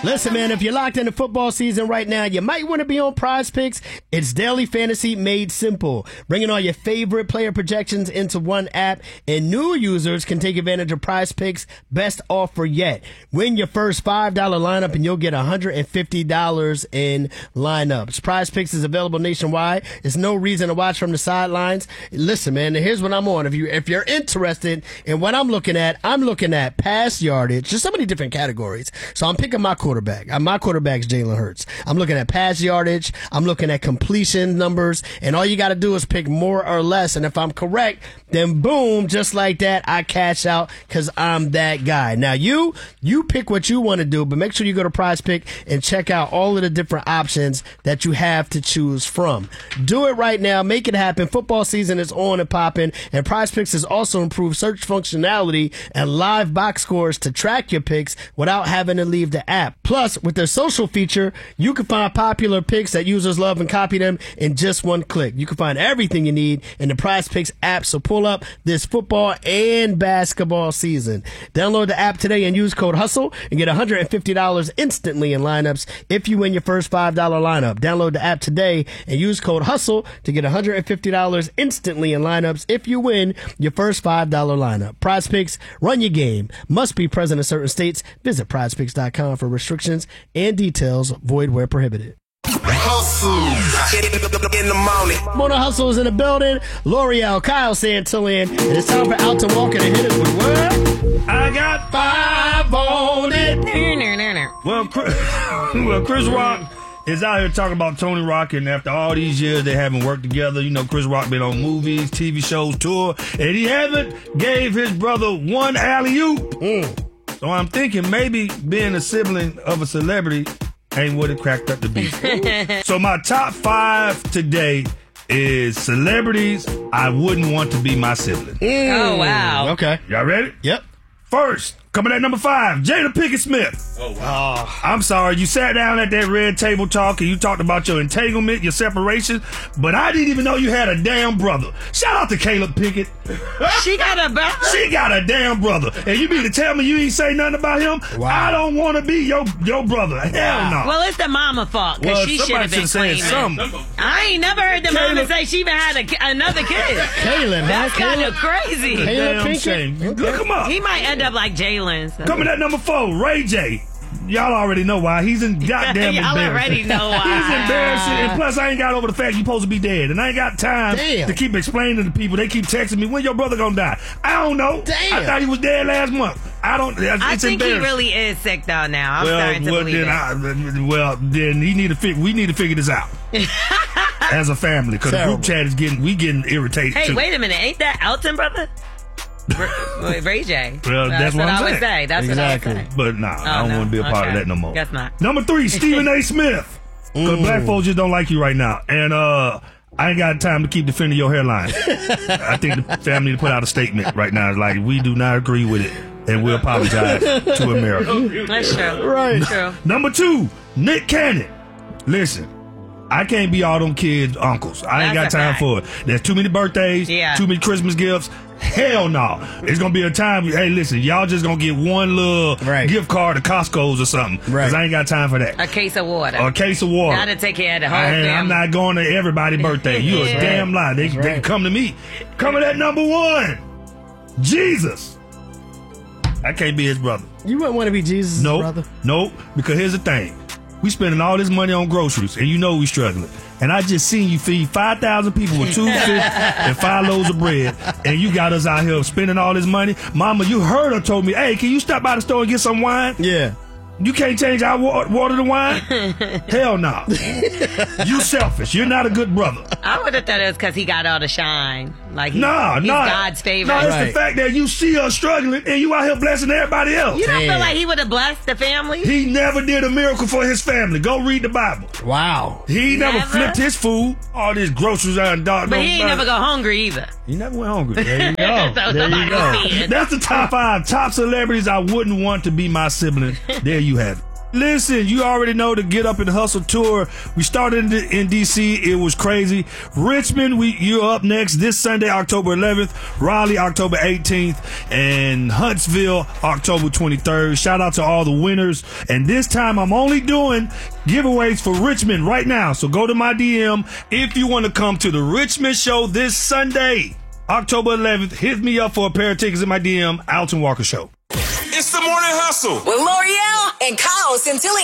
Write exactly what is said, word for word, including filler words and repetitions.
Listen, man, if you're locked into football season right now, you might want to be on Prize Picks. It's daily fantasy made simple, bringing all your favorite player projections into one app, and new users can take advantage of Prize Picks' best offer yet. Win your first five dollar lineup, and you'll get one hundred fifty dollars in lineups. Prize Picks is available nationwide. There's no reason to watch from the sidelines. Listen, man, here's what I'm on. If you if you're interested in what I'm looking at, I'm looking at pass yardage. Just so many different categories. So I'm picking my quarterback. My quarterback's Jalen Hurts. I'm looking at pass yardage. I'm looking at completion numbers. And all you got to do is pick more or less. And if I'm correct, then boom, just like that, I cash out because I'm that guy. Now, you you pick what you want to do, but make sure you go to Prize Pick and check out all of the different options that you have to choose from. Do it right now. Make it happen. Football season is on and popping. And Prize Picks has also improved search functionality and live box scores to track your picks without having to leave the app. Plus, with their social feature, you can find popular picks that users love and copy them in just one click. You can find everything you need in the Prize Picks app, so pull up this football and basketball season. Download the app today and use code HUSTLE and get one hundred fifty dollars instantly in lineups if you win your first five dollar lineup. Download the app today and use code HUSTLE to get one hundred fifty dollars instantly in lineups if you win your first five dollar lineup. Prize Picks, run your game. Must be present in certain states. Visit prize picks dot com for restrictions and details. Void where prohibited. Hustle in the morning. Mona Hustle is in the building. L'Oreal, Kyle Santillan. And it's time for Alton Walker to hit us with what? I got five on it. Well, Chris, well, Chris Rock is out here talking about Tony Rock, and after all these years they haven't worked together. You know, Chris Rock been on movies, T V shows, tour, and he haven't gave his brother one alley-oop. Mm. So I'm thinking maybe being a sibling of a celebrity ain't what it cracked up to be. So my top five today is celebrities I wouldn't want to be my sibling. Mm. Oh, wow. Okay. Y'all ready? Yep. First, coming at number five, Jada Pinkett Smith. Oh, wow. Oh, I'm sorry. You sat down at that red table talk and you talked about your entanglement, your separation, but I didn't even know you had a damn brother. Shout out to Caleb Pinkett. She got a brother? She got a damn brother. And you mean to tell me you ain't say nothing about him? Wow. I don't want to be your your brother. Hell no. Well, it's the mama fault, because Well, she should have somebody been should've said claiming. something. I ain't never heard the Caleb- mama say she even had a, another kid. Kaylin, That's huh? kind Kaylin? of crazy. Caleb Damn Pinkett? shame. Okay. Look him up. He might end up like Jalen. So. Coming at number four, Ray J. Y'all already know why. He's in goddamn Y'all embarrassing. already know why. He's embarrassing. And plus, I ain't got over the fact you supposed to be dead. And I ain't got time Damn. to keep explaining to people. They keep texting me, when your brother gonna die? I don't know. Damn. I thought he was dead last month. I don't. It's I think he embarrassing. really is sick, though, now. I'm well, starting to well, believe then it. I, well, then he need to fig- we need to figure this out as a family, because the Terrible. group chat is getting we getting irritated Hey, too. wait a minute. Ain't that Elton, brother? Ray, Ray J. Well, that's what I'm I would saying. say. That's Exactly. what I would say. But nah, I don't no. want to be a part Okay. of that no more. Guess not. Number three, Stephen A. Smith. Because black folks just don't like you right now. And uh, I ain't got time to keep defending your hairline. I think the family need to put out a statement right now. It's like, we do not agree with it, and we apologize to America. That's true. Right. True. Number two, Nick Cannon. Listen, I can't be all them kids' uncles. I ain't That's got a time fact. for it. There's too many birthdays, Yeah. too many Christmas gifts. Hell no. It's going to be a time, hey, listen, y'all just going to get one little Right. gift card to Costco's or something. Because Right. I ain't got time for that. A case of water. Or a case of water. Gotta take care of the whole I, family. I'm not going to everybody's birthday. You a That's damn lie. They, they right. can come to me. Coming at number one, Jesus. I can't be his brother. You wouldn't want to be Jesus' Nope. brother? Nope. Because here's the thing. We spending all this money on groceries, and you know we struggling. And I just seen you feed five thousand people with two fish and five loaves of bread, and you got us out here spending all this money. Mama, you heard her told me, hey, can you stop by the store and get some wine? Yeah. You can't change our wa- water to wine? Hell no. You selfish. You're not a good brother. I would have thought it was because he got all the shine. Like, he, Nah, he's nah. God's favorite. No, it's Right. the fact that you see us struggling and you out here blessing everybody else. You don't Damn. feel like he would have blessed the family? He never did a miracle for his family. Go read the Bible. Wow. He never, Never? flipped his food. All these groceries out and dark. but he ain't never go hungry either. He never went hungry. There you go. So there you somebody go. see it. That's the top five top celebrities I wouldn't want to be my sibling. There you have it. Listen, you already know the Get Up and Hustle tour. We started in, in D C. It was crazy. Richmond, we you're up next this Sunday, October eleventh. Raleigh, October eighteenth. And Huntsville, October twenty-third. Shout out to all the winners. And this time, I'm only doing giveaways for Richmond right now. So go to my D M if you want to come to the Richmond show this Sunday, October eleventh. Hit me up for a pair of tickets in my D M. Alton Walker Show. It's the Morning Hustle with L'Oreal and Kyle Centillion.